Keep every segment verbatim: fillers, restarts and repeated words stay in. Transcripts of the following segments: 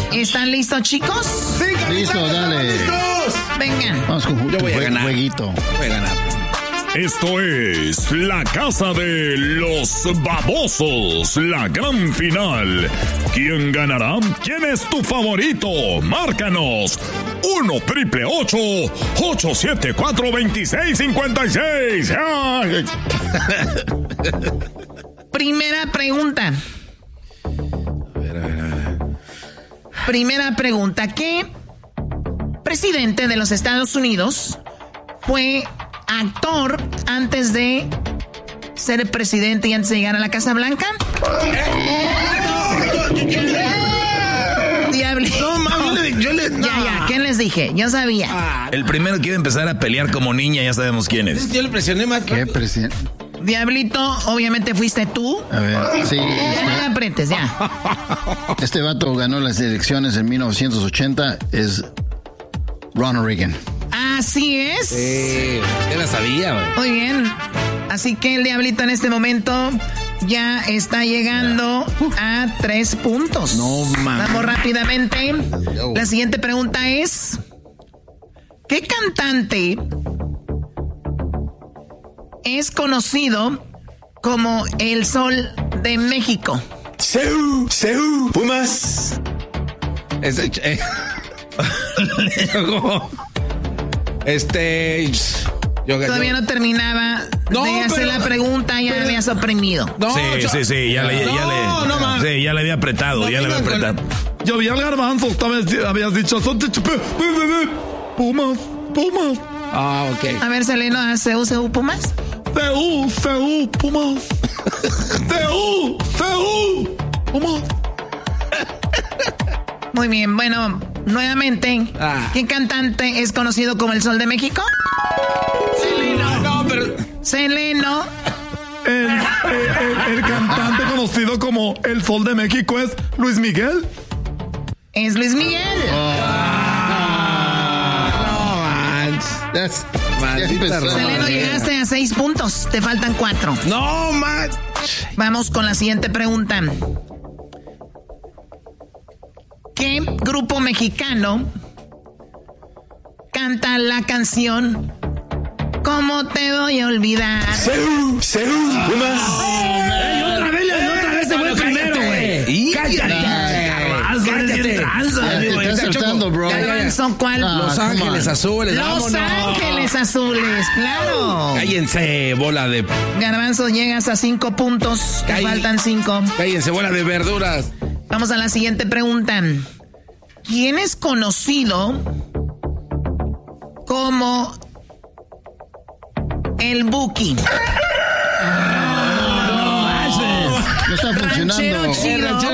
¿Están listos, chicos? Sí, listo, dale. ¡Listos! Vengan. Vamos con Yo voy a ganar. jueguito. Voy a ganar. Esto es la casa de los babosos, la gran final. ¿Quién ganará? ¿Quién es tu favorito? Márcanos. uno triple ocho ocho siete cuatro veintiséis cincuenta y seis. ¡Ay! Primera pregunta. A ver, a ver, a ver. Primera pregunta. ¿Qué presidente de los Estados Unidos fue actor antes de ser presidente y antes de llegar a la Casa Blanca? Diablo. No, mami, yo le... No. Ya, ya, ¿qué les dije? Yo sabía. Ah, El primero que iba a empezar a pelear como niña, ya sabemos quién es. yo le presioné más. ¿Qué presidente? Diablito, obviamente fuiste tú. A ver, sí. No me Este, aprietes, ya. este vato ganó las elecciones en mil novecientos ochenta. Es Ronald Reagan. Así es. Sí, ya la sabía, güey. Muy bien. Así que el Diablito en este momento ya está llegando a tres puntos. No, man. Vamos rápidamente. Yo. La siguiente pregunta es: ¿qué cantante es conocido como el Sol de México? Seú, Seú, Pumas. Este, eh. este, yo Todavía no terminaba No, de hacer pero- la pregunta, ya pero- habías oprimido. No, sí, yo- sí, sí, ya le, ya No, le, no, man. sí, ya le había apretado, No ya le había vengan con- apretado. Yo vi al garbanzo, esta vez habías dicho, son de chupe, Pumas, Pumas, Ah, ok. A ver, Seleno, ¿hace U C U Pumas? C U, C U, Pumas, C U, C U, Pumas. Muy bien, bueno, nuevamente, Ah. ¿qué cantante es conocido como el Sol de México? No, no, pero... Seleno. El, el, el- el cantante conocido como el Sol de México es Luis Miguel. Es Luis Miguel. No, man. That's, Maldita empezó. rola. Seleno, llegaste a seis puntos, te faltan cuatro. No, man. Vamos con la siguiente pregunta. ¿Qué grupo mexicano canta la canción ¿Cómo te voy a olvidar? Seú, Seú, Pumas. Otra vez, otra vez se fue primero, güey. Cállate. Garbanzo, eres bien tranza, Ya te amigo. estás saltando, bro. ¿Garbanzo cuál? Ah, Los come Ángeles on. Azules, Los vámonos. Ángeles Azules, claro. Cállense, bola de... Garbanzo, llegas a cinco puntos, te Cáll- faltan cinco. Cállense, bola de verduras. Vamos a la siguiente pregunta. ¿Quién es conocido como el Buki? No está Ranchero funcionando. chido.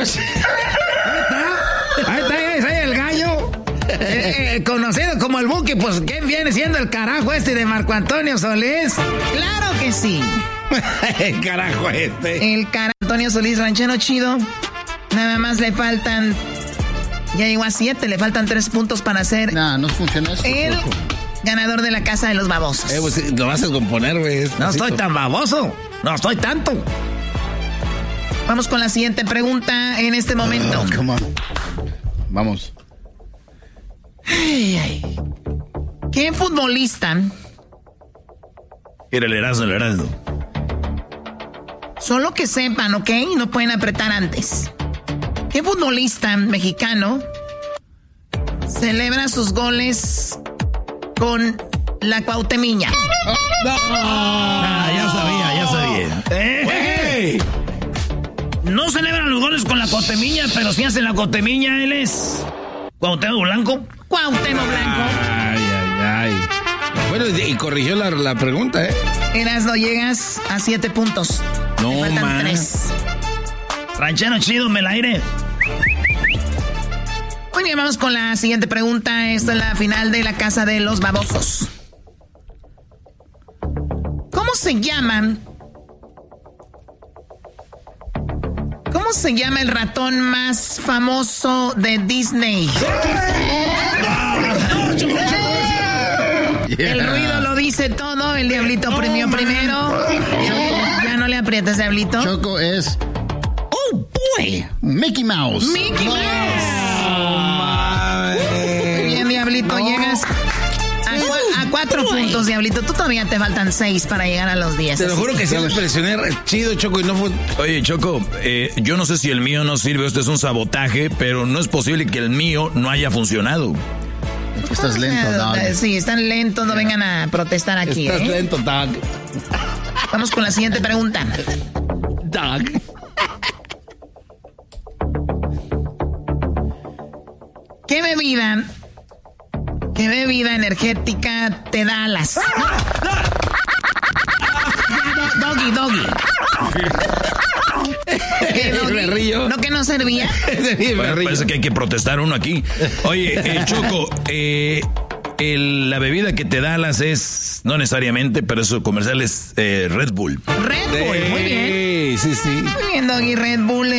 Ahí está, ahí está el gallo. Eh, eh, conocido como el Buki, pues ¿quién viene siendo el carajo este de Marco Antonio Solís? Claro que sí. El carajo este. El cara Antonio Solís, ranchero chido. Nada más le faltan. Ya llegó a siete, le faltan tres puntos para ser Nah, no funciona eso. el ganador de la casa de los babosos. Eh, pues, lo vas a componer, güey. No estoy tan baboso. No estoy tanto. Vamos con la siguiente pregunta en este momento. Oh, come on. Vamos. Ay, ay. ¿Qué futbolista, Era el Erasmo, el Erasmo. solo que sepan, ok, no pueden apretar antes, qué futbolista mexicano celebra sus goles con la Cuauhtemiña? Ah, ya sabía, ya sabía. ¡Eh! No celebran los goles con la Cuauhtemiña, pero si hacen la Cuauhtemiña, él es Cuauhtémoc Blanco. Cuauhtémoc Blanco. Ay, ay, ay. Bueno, y, y corrigió la, la pregunta, ¿eh? Erasno, llegas a siete puntos. No, Te faltan man. tres. Ranchero chido, me la aire. Muy bien, vamos con la siguiente pregunta. Esta es la final de la casa de los babosos. ¿Cómo se llaman? ¿Cómo se llama el ratón más famoso de Disney? El ruido lo dice todo. El diablito oprimió primero. Ya no le aprietas, diablito. Choco es. Oh boy. Mickey Mouse. Mickey Mouse. cuatro puntos, Diablito. Tú todavía te faltan seis para llegar a los diez. Te lo así. juro que sí me presioné chido, Choco, y no fue... Oye, Choco, eh, yo no sé si el mío no sirve, este es un sabotaje, pero no es posible que el mío no haya funcionado. Estás lento, Dog. Sí, están lentos, no vengan a protestar aquí. Estás ¿eh? lento, Doc. Vamos con la siguiente pregunta. Doc. ¿Qué bebida, qué bebida energética te da alas? Doggy, doggy. ¿Qué, doggy? Me río. ¿No que no servía? Bueno, parece que hay que protestar uno aquí. Oye, eh, Choco, eh, el- la bebida que te da alas es, no necesariamente, pero su comercial es eh, Red Bull. Red Bull, muy bien. Sí, sí, sí. Muy bien, Doggy, Red Bull.